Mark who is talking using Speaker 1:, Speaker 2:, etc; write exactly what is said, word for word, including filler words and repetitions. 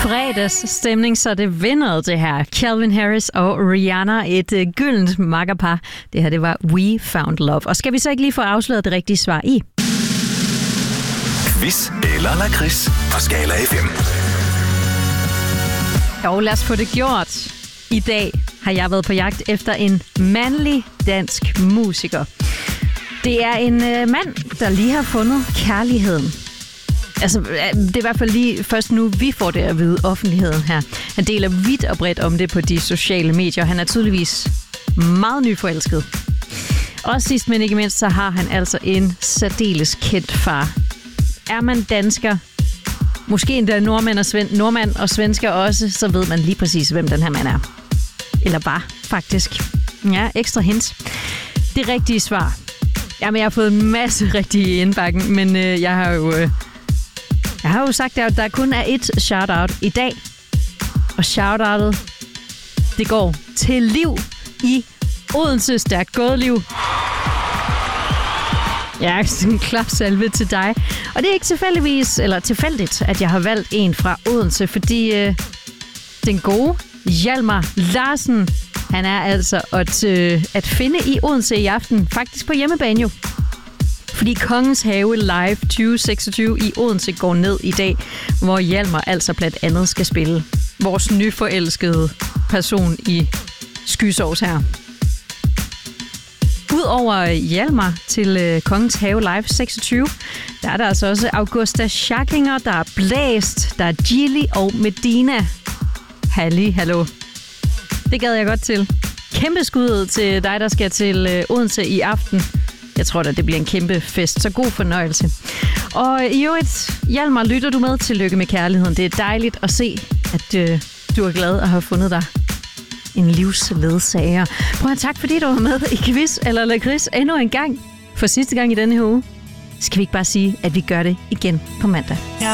Speaker 1: Fredagsstemning, så det vinder det her. Calvin Harris og Rihanna, et uh, gyldent makkerpar. Det her, det var We Found Love. Og skal vi så ikke lige få afsløret det rigtige svar i?
Speaker 2: Quiz eller lakrids på Skala F M.
Speaker 1: Jo, lad os få det gjort. I dag har jeg været på jagt efter en mandlig dansk musiker. Det er en uh, mand, der lige har fundet kærligheden. Altså, det er i hvert fald lige først nu, vi får det at vide, offentligheden her. Han deler vidt og bredt om det på de sociale medier. Han er tydeligvis meget nyforelsket. Og sidst, men ikke mindst, så har han altså en særdeles kendt far. Er man dansker, måske endda nordmand og, sven- nordmand og svensker også, så ved man lige præcis, hvem den her mand er. Eller var, faktisk. Ja, ekstra hint. Det rigtige svar. Jamen, jeg har fået en masse rigtige i indbakken, men øh, jeg har jo... Øh, Jeg har jo sagt, at der kun er et shout-out i dag. Og shout-outet, det går til Liv i Odense. Stærkt gået, Liv. Ja, en klapsalve til dig. Og det er ikke tilfældigvis, eller tilfældigt, at jeg har valgt en fra Odense, fordi øh, den gode Hjalmar Larsen, han er altså at, øh, at finde i Odense i aften. Faktisk på hjemmebane jo. Fordi Kongens Have Live tyve seksogtyve i Odense går ned i dag, hvor Hjalmar altså blandt andet skal spille vores nyforelskede person i Skysovs her. Udover Hjalmar til uh, Kongens Have Live seksogtyve, der er der altså også Augusta Schackinger, der er Blæst, der er Gilly og Medina. Halli, hallo. Det gad jeg godt til. Kæmpe skud til dig, der skal til uh, Odense i aften. Jeg tror da, det bliver en kæmpe fest, så god fornøjelse. Og i øvrigt, Hjalmar, lytter du med? Tillykke med kærligheden. Det er dejligt at se, at øh, du er glad at have fundet dig en livsledsager. Prøv at tak, fordi du var med i Quiz eller Lakrids endnu en gang. For sidste gang i denne her uge. Skal vi ikke bare sige, at vi gør det igen på mandag?